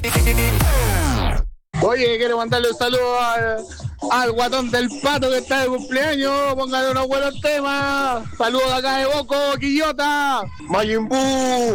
Oye, quiero mandarle un saludo al guatón del pato que está de cumpleaños. Póngale unos buenos temas. Saludos de acá de Boco, Quillota, Majin Buu.